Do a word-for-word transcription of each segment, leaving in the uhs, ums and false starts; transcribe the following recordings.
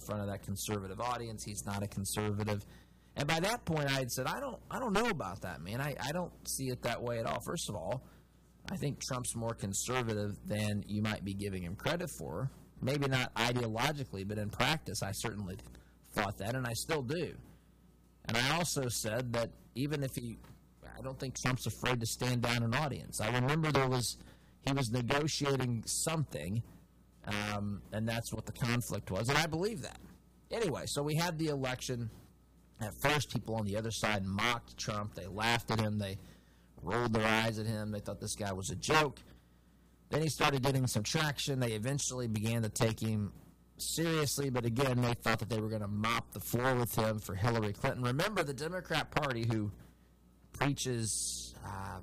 front of that conservative audience. He's not a conservative. And by that point, I had said, I don't I don't know about that, man. I, I don't see it that way at all. First of all, I think Trump's more conservative than you might be giving him credit for. Maybe not ideologically, but in practice, I certainly thought that, and I still do. And I also said that even if he, I don't think Trump's afraid to stand down an audience. I remember there was, he was negotiating something, um, and that's what the conflict was, and I believe that. Anyway, so we had the election. At first, people on the other side mocked Trump. They laughed at him. They rolled their eyes at him. They thought this guy was a joke. Then he started getting some traction. They eventually began to take him seriously, but again, they thought that they were going to mop the floor with him for Hillary Clinton. Remember, the Democrat Party, who preaches um,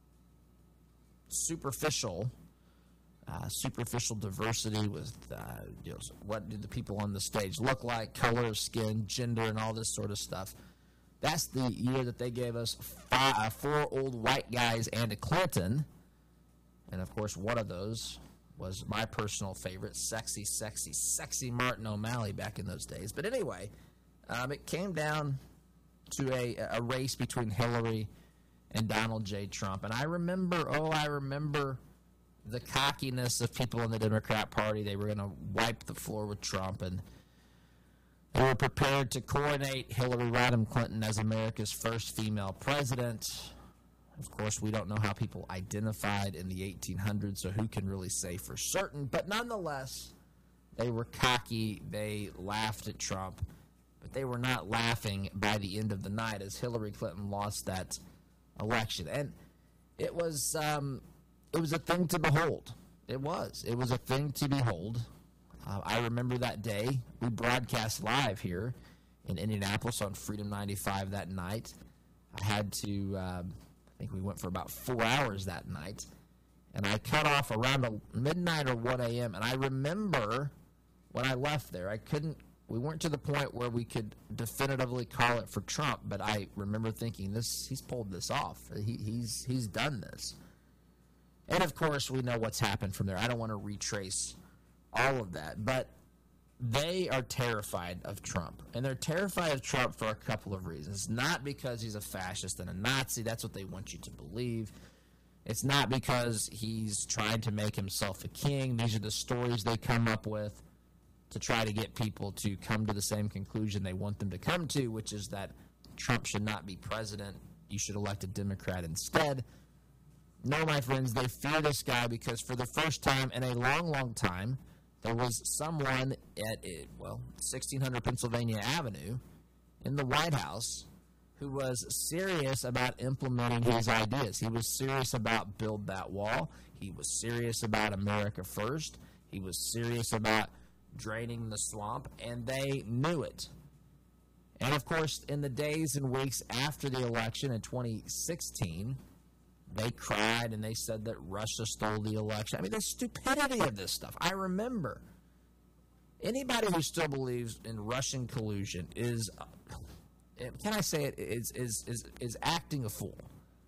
superficial, uh, superficial diversity with uh, you know, what do the people on the stage look like, color of skin, gender, and all this sort of stuff. That's the year that they gave us five, four old white guys and a Clinton. And, of course, one of those was my personal favorite, sexy, sexy, sexy Martin O'Malley back in those days. But anyway, um, it came down to a, a race between Hillary and Donald J. Trump. And I remember, oh, I remember the cockiness of people in the Democrat Party. They were going to wipe the floor with Trump, and they were prepared to coronate Hillary Rodham Clinton as America's first female president. Of course, we don't know how people identified in the eighteen hundreds, so who can really say for certain? But nonetheless, they were cocky. They laughed at Trump, but they were not laughing by the end of the night as Hillary Clinton lost that election. And it was um, it was a thing to behold. It was. It was a thing to behold. Uh, I remember that day. We broadcast live here in Indianapolis on Freedom ninety-five that night. I had to... Uh, I think we went for about four hours that night, and I cut off around midnight or one a.m., and I remember when I left there, I couldn't, we weren't to the point where we could definitively call it for Trump, but I remember thinking, this, he's pulled this off. He, he's, he's done this. And, of course, we know what's happened from there. I don't want to retrace all of that, but they are terrified of Trump, and they're terrified of Trump for a couple of reasons. Not because he's a fascist and a Nazi. That's what they want you to believe. It's not because he's trying to make himself a king. These are the stories they come up with to try to get people to come to the same conclusion they want them to come to, which is that Trump should not be president. You should elect a Democrat instead. No, my friends, they fear this guy because for the first time in a long, long time, there was someone at, well, sixteen hundred Pennsylvania Avenue in the White House who was serious about implementing his ideas. He was serious about build that wall. He was serious about America first. He was serious about draining the swamp, and they knew it. And, of course, in the days and weeks after the election in twenty sixteen, they cried and they said that Russia stole the election. I mean, the stupidity of this stuff. I remember. Anybody who still believes in Russian collusion is, can I say it, is, is, is, is acting a fool.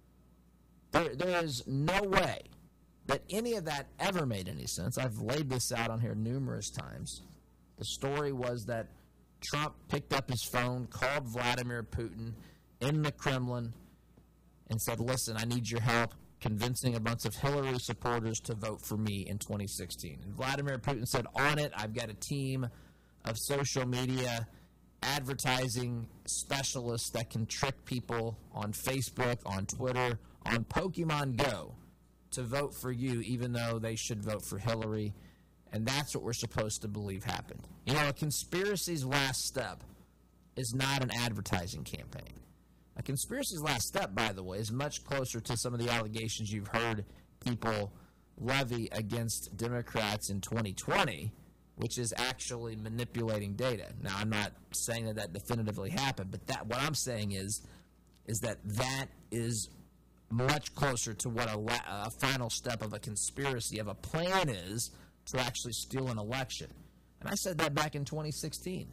There, there is no way that any of that ever made any sense. I've laid this out on here numerous times. The story was that Trump picked up his phone, called Vladimir Putin in the Kremlin, and said, listen, I need your help convincing a bunch of Hillary supporters to vote for me in twenty sixteen. And Vladimir Putin said, on it, I've got a team of social media advertising specialists that can trick people on Facebook, on Twitter, on Pokemon Go to vote for you, even though they should vote for Hillary. And that's what we're supposed to believe happened. You know, a conspiracy's last step is not an advertising campaign. A conspiracy's last step, by the way, is much closer to some of the allegations you've heard people levy against Democrats in twenty twenty, which is actually manipulating data. Now, I'm not saying that that definitively happened, but that what I'm saying is, is that that is much closer to what a, la- a final step of a conspiracy, of a plan is to actually steal an election. And I said that back in twenty sixteen.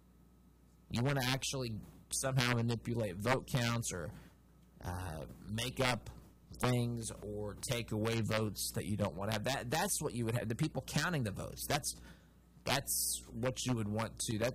You want to actually somehow manipulate vote counts or uh, make up things or take away votes that you don't want to have. That that's what you would have. The people counting the votes. That's that's what you would want to. That